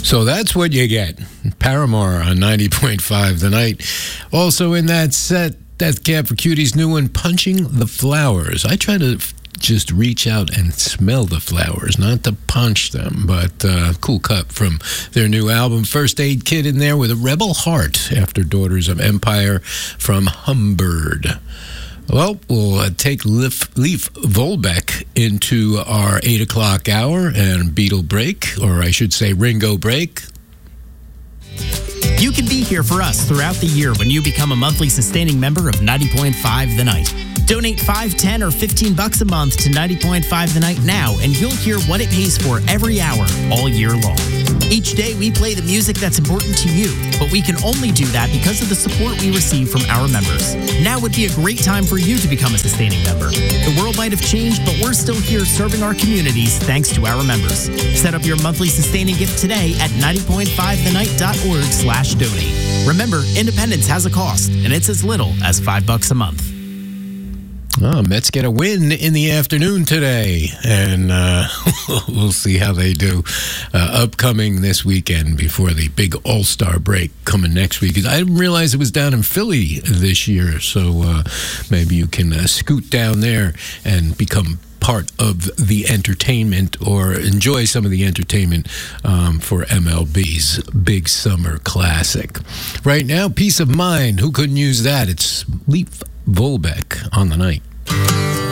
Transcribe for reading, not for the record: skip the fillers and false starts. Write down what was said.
So that's what you get. Paramore on 90.5 The Night. Also in that set, Death Cab for Cutie's new one, Punching the Flowers. I try to just reach out and smell the flowers, not to punch them, but cool cut from their new album. First Aid Kit in there with a Rebel Heart after Daughters of Empire from Humbird. Well, we'll take Leif Volbeck into our 8 o'clock hour and Beatle break, or I should say Ringo break. You can be here for us throughout the year when you become a monthly sustaining member of 90.5 The Night. Donate $5, $10, or $15 a month to 90.5 The Night now, and you'll hear what it pays for every hour, all year long. Each day, we play the music that's important to you, but we can only do that because of the support we receive from our members. Now would be a great time for you to become a sustaining member. The world might have changed, but we're still here serving our communities thanks to our members. Set up your monthly sustaining gift today at 90.5thenight.org/donate. Remember, independence has a cost, and it's as little as $5 a month. Mets get a win in the afternoon today, and we'll see how they do upcoming this weekend before the big All-Star break coming next week. I didn't realize it was down in Philly this year, so maybe you can scoot down there and become part of the entertainment or enjoy some of the entertainment for MLB's Big Summer Classic. Right now, Peace of Mind. Who couldn't use that? It's Leif Volbeck on The Night.